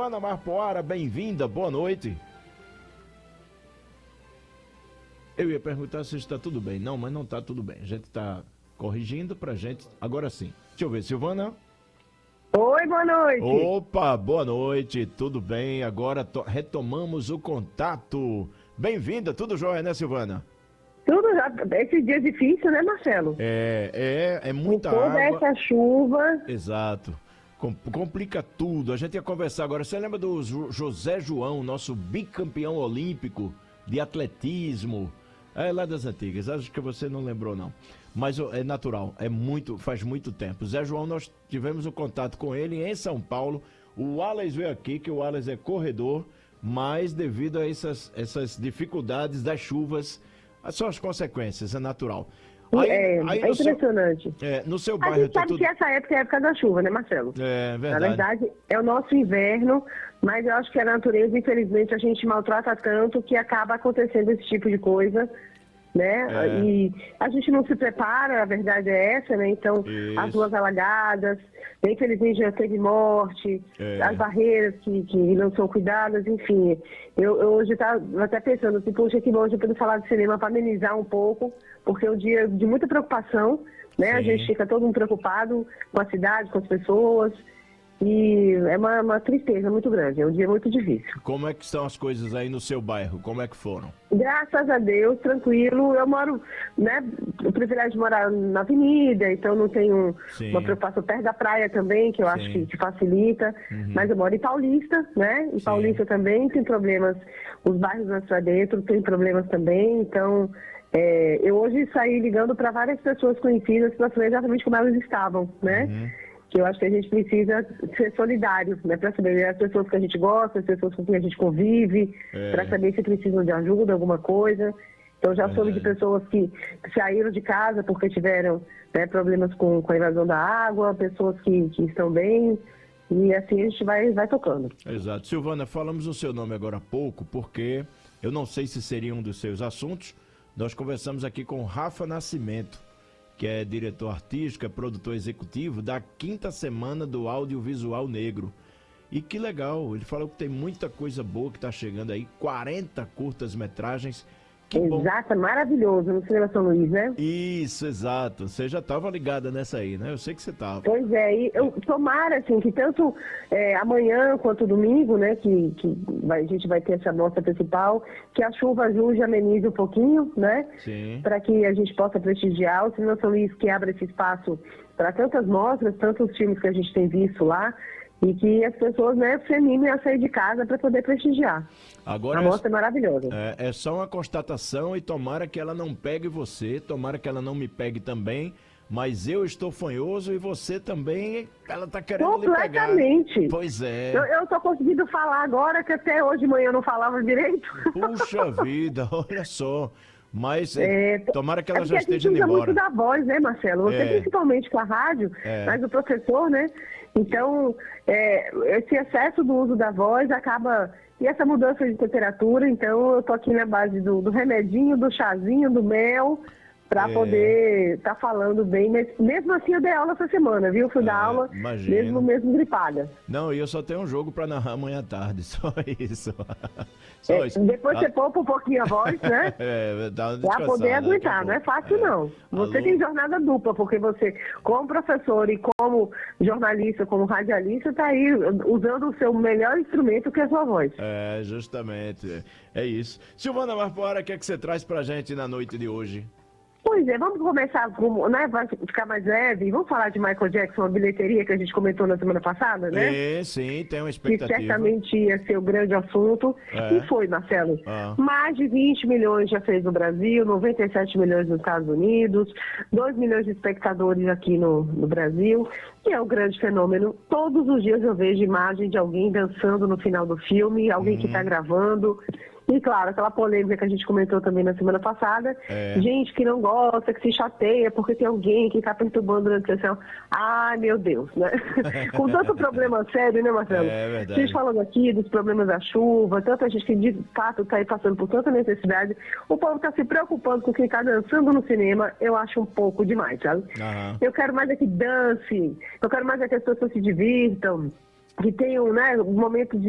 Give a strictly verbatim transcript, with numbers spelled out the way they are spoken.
Silvana Marpoara, bem-vinda, boa noite. Eu ia perguntar se está tudo bem. Não, mas não está tudo bem. A gente está corrigindo pra gente. Agora sim. Deixa eu ver, Silvana. Oi, boa noite. Opa, boa noite, tudo bem? Agora to- retomamos o contato. Bem-vinda, tudo jóia, né, Silvana? Tudo já. Esse dia é difícil, né, Marcelo? É, é, é muita Com toda água. essa chuva. Exato. Com- complica tudo. A gente ia conversar agora. Você lembra do Jo- José João, nosso bicampeão olímpico de atletismo? É lá das antigas. Acho que você não lembrou, não. Mas ó, é natural. É muito, faz muito tempo. Zé João, nós tivemos um contato com ele em São Paulo. O Wallace veio aqui, que o Wallace é corredor, mas devido a essas, essas dificuldades das chuvas, são as consequências, é natural. Aí, é, aí é no seu- impressionante. é, no seu A bairro gente tá sabe tudo... que essa época é a época da chuva, né, Marcelo? É Na verdade. verdade, é o nosso inverno, mas eu acho que a natureza, infelizmente, a gente maltrata tanto que acaba acontecendo esse tipo de coisa, né? É. E a gente não se prepara, a verdade é essa, né? Então, as Isso. ruas alagadas, infelizmente já teve morte, É. as barreiras que, que não são cuidadas, enfim. Eu, eu hoje estava até pensando assim, poxa, que bom, hoje eu poder falar de cinema para amenizar um pouco, porque é um dia de muita preocupação, né? A Sim. gente fica todo mundo preocupado com a cidade, com as pessoas, e é uma, uma tristeza muito grande, é um dia muito difícil. Como é que estão as coisas aí no seu bairro? Como é que foram? Graças a Deus, tranquilo. Eu moro, né, o privilégio de morar na avenida, então não tenho Sim. uma preocupação perto da praia também, que eu Sim. acho que, que facilita. Mas eu moro em Paulista, né? Em Sim. Paulista também tem problemas, os bairros lá pra dentro tem problemas também, então é, eu hoje saí ligando para várias pessoas conhecidas para saber exatamente como elas estavam, né? Uhum. Que eu acho que a gente precisa ser solidário, né? Para saber as pessoas que a gente gosta, as pessoas com quem a gente convive, É. para saber se precisam de ajuda, alguma coisa. Então já soube de Verdade. pessoas que, que saíram de casa porque tiveram, né, problemas com, com a invasão da água, pessoas que, que estão bem, e assim a gente vai, vai tocando. Exato. Silvana, falamos o seu nome agora há pouco, porque eu não sei se seria um dos seus assuntos. Nós conversamos aqui com o Rafa Nascimento, que é diretor artístico, é produtor executivo da quinta semana do Audiovisual Negro. E que legal, ele falou que tem muita coisa boa que está chegando aí, quarenta curtas-metragens. Que bom. Exato, maravilhoso, no Cinema São Luís, né? Isso, exato. Você já estava ligada nessa aí, né? Eu sei que você estava. Pois é, e eu tomara, assim, que tanto é, amanhã quanto domingo, né, que, que vai- a gente vai ter essa mostra principal, que a chuva ajude, amenize um pouquinho, né? Sim. Para que a gente possa prestigiar. O Cinema São Luís que abre esse espaço para tantas mostras, tantos filmes que a gente tem visto lá, e que as pessoas, né, se animem a sair de casa para poder prestigiar. Agora A é- mostra é maravilhosa. É, é só uma constatação e tomara que ela não pegue você, tomara que ela não me pegue também, mas eu estou fanhoso e você também, ela tá querendo lhe pegar. Completamente. Pois é. Eu, eu tô conseguindo falar agora, que até hoje de manhã eu não falava direito. Puxa vida, olha só. Mas é, É, tomara que ela é já porque a gente esteja indo usa muito embora. da voz, né, Marcelo? Você É. principalmente com a rádio, É. mas o professor, né? Então, é, esse excesso do uso da voz acaba... E essa mudança de temperatura, então eu tô aqui na base do, do remedinho, do chazinho, do mel, para É. poder estar falando bem. Mas mesmo assim eu dei aula essa semana, viu? Fui dar É, aula imagino. mesmo, mesmo gripada. Não, e eu só tenho um jogo pra narrar amanhã à tarde, só isso. Só É, isso. depois Ah, você poupa um pouquinho a voz, né? É, dá uma Pra descansada, poder daqui a aguentar, não é pouco. fácil É. não. Você Alô? tem jornada dupla, porque você, como professor e como jornalista, como radialista, está aí usando o seu melhor instrumento, que é a sua voz. É, justamente. É isso. Silvana Marpoara, o que é que você traz pra gente na noite de hoje? Pois é, vamos começar, com, né, vai ficar mais leve, vamos falar de Michael Jackson, a bilheteria que a gente comentou na semana passada, né? É, sim, tem uma Que expectativa. certamente ia ser o grande assunto. É. E foi, Marcelo. Ah. Mais de vinte milhões já fez no Brasil, noventa e sete milhões nos Estados Unidos, dois milhões de espectadores aqui no, no Brasil, que é um grande fenômeno. Todos os dias eu vejo imagem de alguém dançando no final do filme, alguém que está gravando. E, claro, aquela polêmica que a gente comentou também na semana passada, É. gente que não gosta, que se chateia porque tem alguém que está perturbando durante a sessão. Ai, meu Deus, né? Com tanto problema sério, né, Marcelo? É verdade. A gente falando aqui dos problemas da chuva, tanta gente que de fato está aí passando por tanta necessidade, o povo está se preocupando com quem está dançando no cinema, eu acho um pouco demais, sabe? Aham. Eu quero mais é que dance, eu quero mais é que as pessoas se divirtam, que tenham, né, um momento de